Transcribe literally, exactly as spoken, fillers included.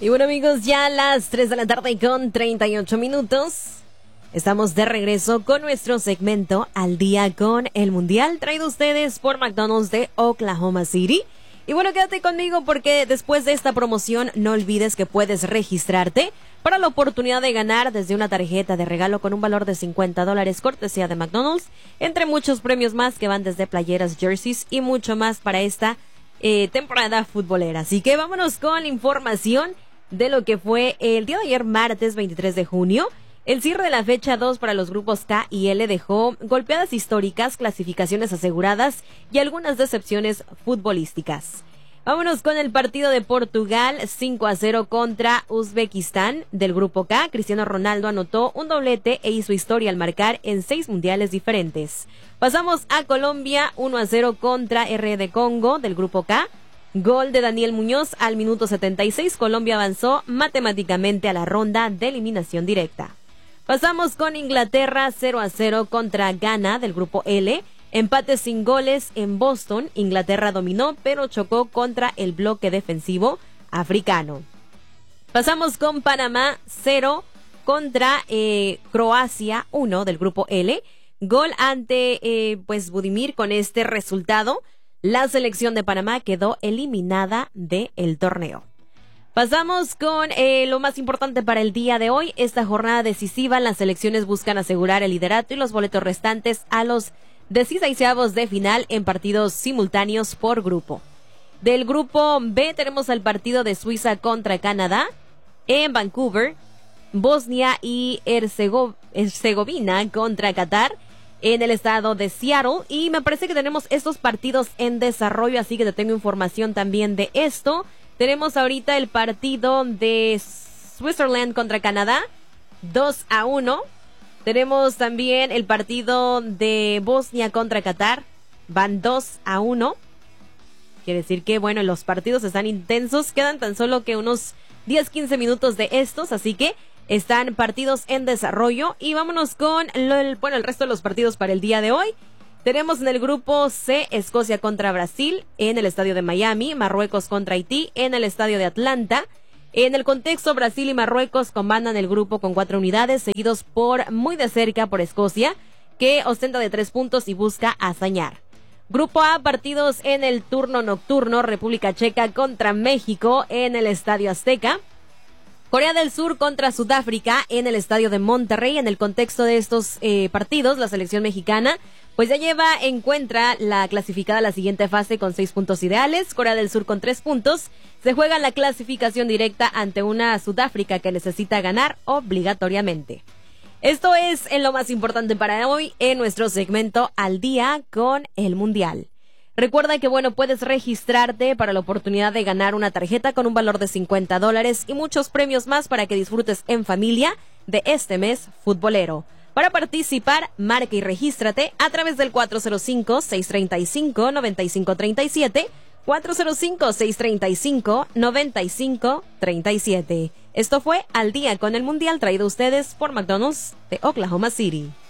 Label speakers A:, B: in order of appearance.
A: Y bueno, amigos, ya a las tres de la tarde con treinta y ocho minutos. Estamos de regreso con nuestro segmento Al Día con el Mundial, traído a ustedes por McDonald's de Oklahoma City. Y bueno, quédate conmigo porque después de esta promoción no olvides que puedes registrarte para la oportunidad de ganar desde una tarjeta de regalo con un valor de cincuenta dólares cortesía de McDonald's, entre muchos premios más que van desde playeras, jerseys y mucho más para esta eh, temporada futbolera. Así que vámonos con la información de lo que fue el día de ayer, martes veintitrés de junio. El cierre de la fecha dos para los grupos K y L dejó golpeadas históricas, clasificaciones aseguradas y algunas decepciones futbolísticas. Vámonos con el partido de Portugal, cinco a cero contra Uzbekistán del grupo K. Cristiano Ronaldo anotó un doblete e hizo historia al marcar en seis mundiales diferentes. Pasamos a Colombia, uno a cero contra R D Congo del grupo K. Gol de Daniel Muñoz al minuto setenta y seis. Colombia avanzó matemáticamente a la ronda de eliminación directa. Pasamos con Inglaterra, cero a cero contra Ghana del grupo L. Empate sin goles en Boston. Inglaterra dominó, pero chocó contra el bloque defensivo africano. Pasamos con Panamá, cero contra eh, Croacia, uno del grupo L. Gol ante eh, pues Budimir. Con este resultado, la selección de Panamá quedó eliminada del torneo. Pasamos con eh, lo más importante para el día de hoy. Esta jornada decisiva, las selecciones buscan asegurar el liderato y los boletos restantes a los dieciseisavos de final en partidos simultáneos por grupo. Del grupo B tenemos el partido de Suiza contra Canadá en Vancouver, Bosnia y Herzegovina contra Qatar en el estado de Seattle, y me parece que tenemos estos partidos en desarrollo, así que te tengo información también de esto. Tenemos ahorita el partido de Switzerland contra Canadá, dos a uno. Tenemos también el partido de Bosnia contra Qatar, van dos a uno. Quiere decir que, bueno, los partidos están intensos, quedan tan solo que unos diez a quince minutos de estos, así que están partidos en desarrollo. Y vámonos con lo, el, bueno, el resto de los partidos para el día de hoy. Tenemos en el grupo C, Escocia contra Brasil en el estadio de Miami, Marruecos contra Haití en el estadio de Atlanta. En el contexto, Brasil y Marruecos comandan el grupo con cuatro unidades, seguidos por muy de cerca por Escocia, que ostenta de tres puntos y busca hazañar. Grupo A, partidos en el turno nocturno, República Checa contra México en el estadio Azteca. Corea del Sur contra Sudáfrica en el estadio de Monterrey. En el contexto de estos eh, partidos, la selección mexicana pues ya lleva encuentra la clasificada a la siguiente fase con seis puntos ideales. Corea del Sur con tres puntos. Se juega la clasificación directa ante una Sudáfrica que necesita ganar obligatoriamente. Esto es en lo más importante para hoy en nuestro segmento Al Día con el Mundial. Recuerda que, bueno, puedes registrarte para la oportunidad de ganar una tarjeta con un valor de cincuenta dólares y muchos premios más para que disfrutes en familia de este mes futbolero. Para participar, marca y regístrate a través del cuatro cero cinco, seis tres cinco, nueve cinco tres siete, cuatro cero cinco, seis tres cinco, nueve cinco tres siete. Esto fue Al Día con el Mundial, traído a ustedes por McDonald's de Oklahoma City.